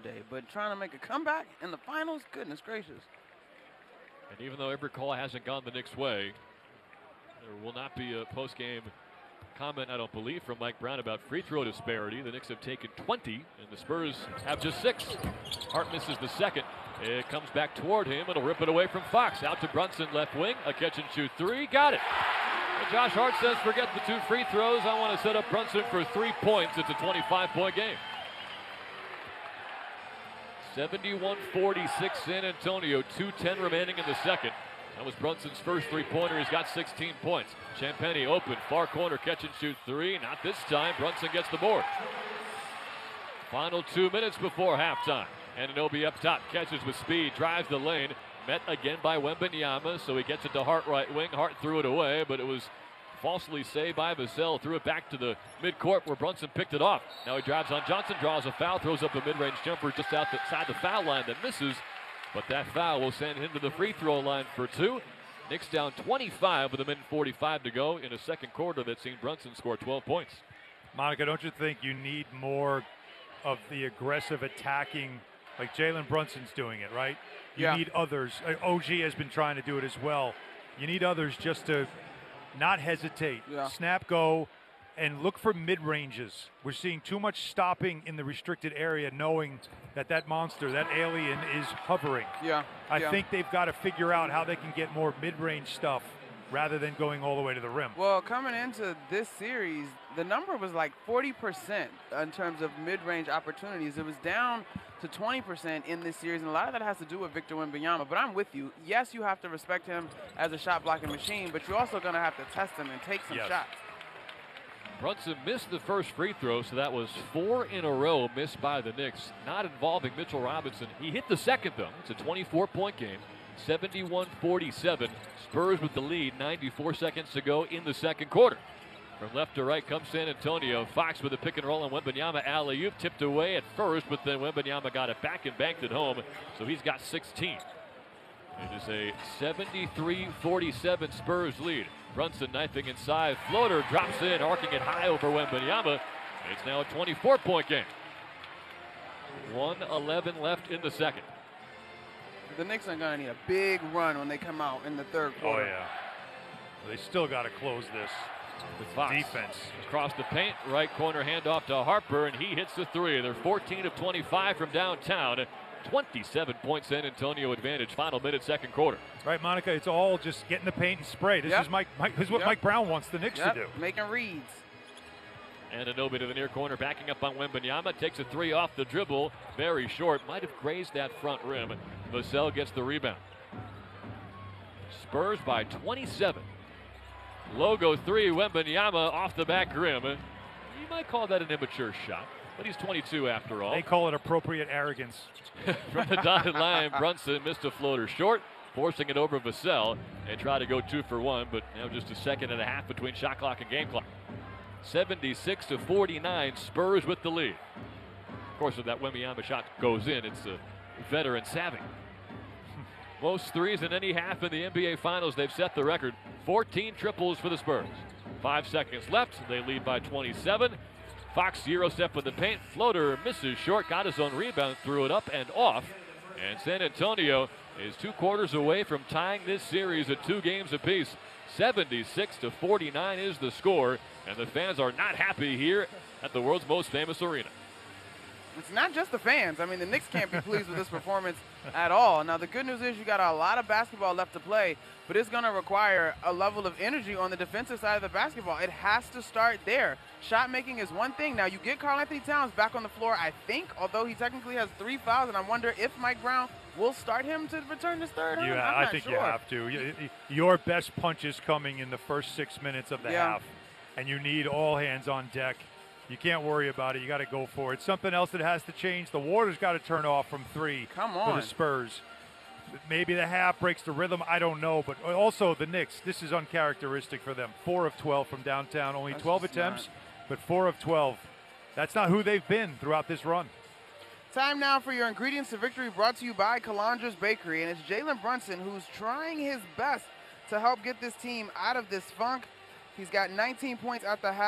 yesterday, but trying to make a comeback in the finals, goodness gracious. And even though every call hasn't gone the Knicks' way, there will not be a post-game comment, I don't believe, from Mike Brown about free throw disparity. The Knicks have taken 20, and the Spurs have just 6. Hart misses the second. It comes back toward him. It'll rip it away from Fox. Out to Brunson, left wing. A catch-and-shoot three. Got it. And Josh Hart says, forget the 2 free throws. I want to set up Brunson for 3 points. It's a 25-point game. 71-46 San Antonio. 2:10 remaining in the second. That was Brunson's first three-pointer. He's got 16 points. Champagnie open, far corner, catch-and-shoot three. Not this time. Brunson gets the board. Final 2 minutes before halftime. Anunoby up top, catches with speed, drives the lane. Met again by Wembanyama, so he gets it to Hart right wing. Hart threw it away, but it was falsely saved by Vassell. Threw it back to the midcourt where Brunson picked it off. Now he drives on Johnson, draws a foul, throws up a mid-range jumper just outside the foul line that misses. But that foul will send him to the free throw line for 2. Knicks down 25 with a minute 45 to go in a second quarter that's seen Brunson score 12 points. Monica, don't you think you need more of the aggressive attacking, like Jalen Brunson's doing it, right? You need others. OG has been trying to do it as well. You need others just to not hesitate, snap, go, and look for mid-ranges. We're seeing too much stopping in the restricted area, knowing that that monster, that alien, is hovering. I think they've got to figure out how they can get more mid-range stuff rather than going all the way to the rim. Well, coming into this series, the number was like 40% in terms of mid-range opportunities. It was down to 20% in this series, and a lot of that has to do with Victor Wembanyama. But I'm with you. Yes, you have to respect him as a shot-blocking machine, but you're also going to have to test him and take some shots. Brunson missed the first free throw, so that was 4 in a row missed by the Knicks, not involving Mitchell Robinson. He hit the second, though. It's a 24-point game, 71-47. Spurs with the lead, 94 seconds to go in the second quarter. From left to right comes San Antonio. Fox with a pick and roll, and Wembanyama alley-oop tipped away at first, but then Wembanyama got it back and banked it home, so he's got 16. It is a 73-47 Spurs lead. Brunson knifing inside. Floater drops in, arcing it high over Wembanyama. It's now a 24-point game. 1:11 left in the second. The Knicks are going to need a big run when they come out in the third quarter. Oh, yeah. They still got to close this. With Fox defense. Across the paint, right corner handoff to Harper, and he hits the three. They're 14 of 25 from downtown. 27-point San Antonio advantage. Final minute, second quarter. Right, Monica, it's all just get in the paint and spray. This is this is what Mike Brown wants the Knicks to do. Making reads. Anunoby to the near corner, backing up on Wembanyama. Takes a three off the dribble. Very short. Might have grazed that front rim. Vassell gets the rebound. Spurs by 27. Logo three, Wembanyama off the back rim. You might call that an immature shot, but he's 22 after all. They call it appropriate arrogance. From the dotted line, Brunson missed a floater short, forcing it over Vassell. They try to go 2 for 1, but now just a second and a half between shot clock and game clock. 76-49, Spurs with the lead. Of course, if that Wembanyama shot goes in, it's a veteran savvy. Most threes in any half in the NBA Finals. They've set the record. 14 triples for the Spurs. 5 seconds left. They lead by 27. Fox zero step in the paint. Floater misses short. Got his own rebound. Threw it up and off. And San Antonio is 2 quarters away from tying this series at 2 games apiece. 76-49 is the score. And the fans are not happy here at the world's most famous arena. It's not just the fans. I mean, the Knicks can't be pleased with this performance at all. Now, the good news is you got a lot of basketball left to play, but it's going to require a level of energy on the defensive side of the basketball. It has to start there. Shot making is one thing. Now, you get Karl-Anthony Towns back on the floor, I think, although he technically has 3 fouls, and I wonder if Mike Brown will start him to return this third. I think you have to. Your best punch is coming in the first 6 minutes of the half, and you need all hands on deck. You can't worry about it. You got to go for it. Something else that has to change. The water's got to turn off from 3 for the Spurs. Maybe the half breaks the rhythm. I don't know. But also the Knicks, this is uncharacteristic for them. 4 of 12 from downtown. Only 12 attempts, but 4 of 12. That's not who they've been throughout this run. Time now for your ingredients to victory, brought to you by Calandra's Bakery. And it's Jalen Brunson who's trying his best to help get this team out of this funk. He's got 19 points at the half.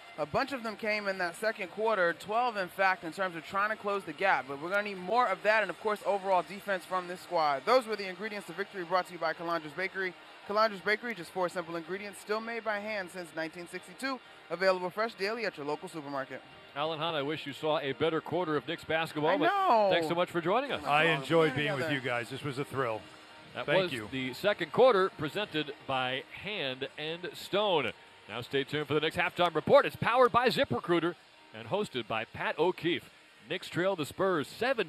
A bunch of them came in that second quarter, 12 in fact, in terms of trying to close the gap. But we're going to need more of that and, of course, overall defense from this squad. Those were the ingredients to victory brought to you by Calandra's Bakery. Calandra's Bakery, just 4 simple ingredients, still made by hand since 1962. Available fresh daily at your local supermarket. Alan Hahn, I wish you saw a better quarter of Knicks basketball. I know. But thanks so much for joining us. I enjoyed being with you guys. This was a thrill. Thank you. The second quarter presented by Hand and Stone. Now stay tuned for the Knicks halftime report. It's powered by ZipRecruiter and hosted by Pat O'Keefe. Knicks trail the Spurs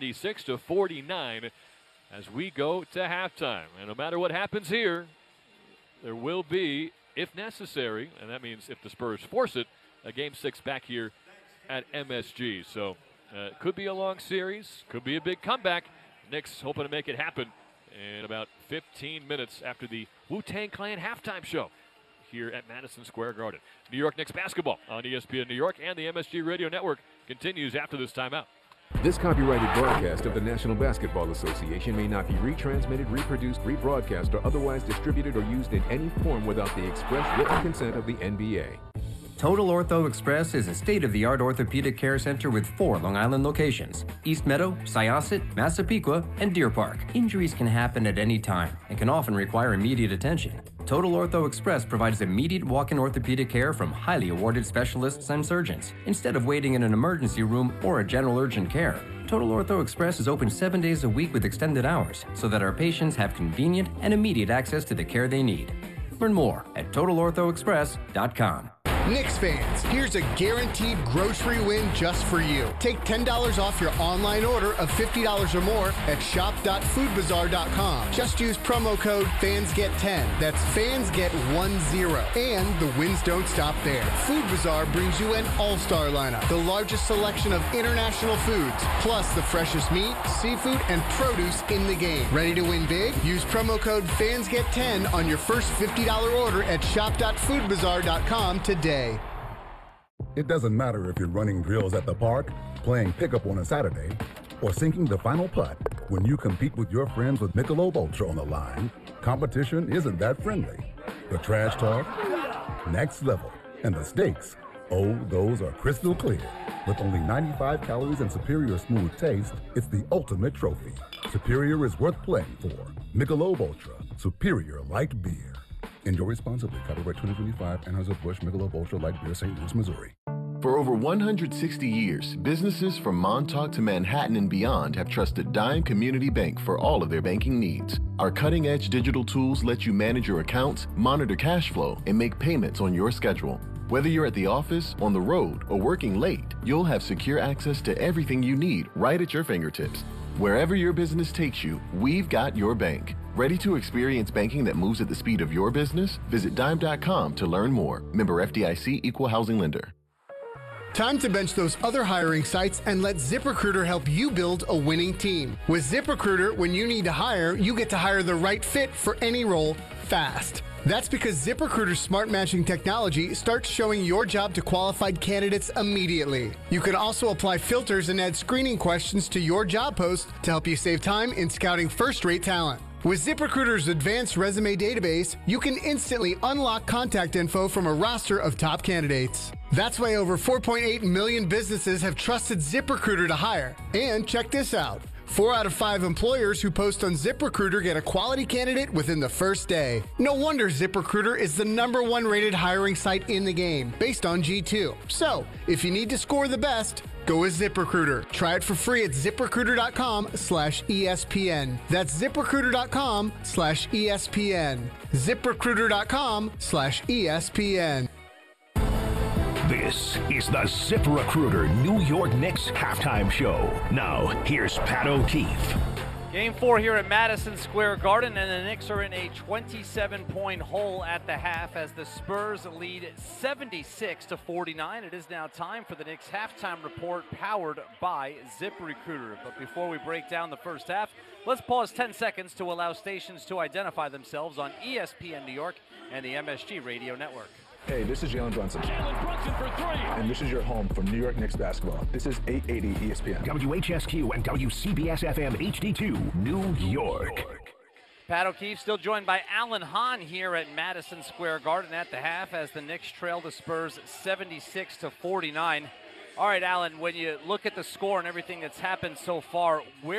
76-49 as we go to halftime. And no matter what happens here, there will be, if necessary, and that means if the Spurs force it, a Game 6 back here at MSG. So it could be a long series, could be a big comeback. Knicks hoping to make it happen in about 15 minutes after the Wu-Tang Clan halftime show here at Madison Square Garden. New York Knicks basketball on ESPN New York and the MSG Radio Network continues after this timeout. This copyrighted broadcast of the National Basketball Association may not be retransmitted, reproduced, rebroadcast, or otherwise distributed or used in any form without the express written consent of the NBA. Total Ortho Express is a state-of-the-art orthopedic care center with 4 Long Island locations: East Meadow, Syosset, Massapequa, and Deer Park. Injuries can happen at any time and can often require immediate attention. Total Ortho Express provides immediate walk-in orthopedic care from highly awarded specialists and surgeons, instead of waiting in an emergency room or a general urgent care. Total Ortho Express is open 7 days a week with extended hours so that our patients have convenient and immediate access to the care they need. Learn more at TotalOrthoExpress.com. Knicks fans, here's a guaranteed grocery win just for you. Take $10 off your online order of $50 or more at shop.foodbazaar.com. Just use promo code FANSGET10. That's FANSGET10. And the wins don't stop there. Food Bazaar brings you an all-star lineup, the largest selection of international foods, plus the freshest meat, seafood, and produce in the game. Ready to win big? Use promo code FANSGET10 on your first $50 order at shop.foodbazaar.com today. It doesn't matter if you're running drills at the park, playing pickup on a Saturday, or sinking the final putt. When you compete with your friends with Michelob Ultra on the line, competition isn't that friendly. The trash talk, next level, and the stakes, oh, those are crystal clear. With only 95 calories and superior smooth taste, it's the ultimate trophy. Superior is worth playing for. Michelob Ultra, superior light beer. Enjoy responsibly. Copyright 2025, Anheuser-Busch Michelob Ultra Light Beer, St. Louis, Missouri. For over 160 years, businesses from Montauk to Manhattan and beyond have trusted Dime Community Bank for all of their banking needs. Our cutting-edge digital tools let you manage your accounts, monitor cash flow, and make payments on your schedule. Whether you're at the office, on the road, or working late, you'll have secure access to everything you need right at your fingertips. Wherever your business takes you, we've got your bank. Ready to experience banking that moves at the speed of your business? Visit dime.com to learn more. Member FDIC, Equal Housing Lender. Time to bench those other hiring sites and let ZipRecruiter help you build a winning team. With ZipRecruiter, when you need to hire, you get to hire the right fit for any role fast. That's because ZipRecruiter's smart matching technology starts showing your job to qualified candidates immediately. You can also apply filters and add screening questions to your job post to help you save time in scouting first-rate talent. With ZipRecruiter's advanced resume database, you can instantly unlock contact info from a roster of top candidates. That's why over 4.8 million businesses have trusted ZipRecruiter to hire. And check this out. 4 out of 5 employers who post on ZipRecruiter get a quality candidate within the first day. No wonder ZipRecruiter is the #1 rated hiring site in the game, based on G2. So, if you need to score the best, go with ZipRecruiter. Try it for free at ZipRecruiter.com/ESPN. That's ZipRecruiter.com/ESPN. ZipRecruiter.com/ESPN. This is the ZipRecruiter New York Knicks halftime show. Now, here's Pat O'Keefe. Game 4 here at Madison Square Garden, and the Knicks are in a 27-point hole at the half as the Spurs lead 76-49. It is now time for the Knicks halftime report powered by ZipRecruiter. But before we break down the first half, let's pause 10 seconds to allow stations to identify themselves on ESPN New York and the MSG Radio Network. Hey, this is Jalen Brunson. Jalen Brunson for 3. And this is your home for New York Knicks basketball. This is 880 ESPN. WHSQ and WCBS FM HD2, New York. Pat O'Keefe still joined by Alan Hahn here at Madison Square Garden at the half as the Knicks trail the Spurs 76-49. All right, Alan, when you look at the score and everything that's happened so far, where